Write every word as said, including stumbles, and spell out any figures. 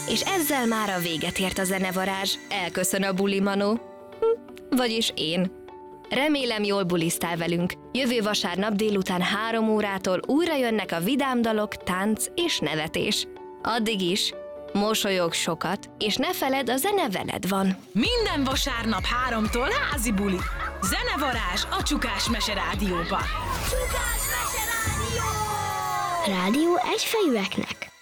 És ezzel már a véget ért a zenevarázs. Elköszön a buli manó. Hm, vagyis én. Remélem, jól bulisztál velünk. Jövő vasárnap délután három órától újra jönnek a vidám dalok, tánc és nevetés. Addig is mosolyog sokat, és ne feledd, a zene veled van. Minden vasárnap háromtól házi buli. Zenevarázs a Csukás Mese Rádióba. Csukás Mese Rádió! Rádió egyfejűeknek.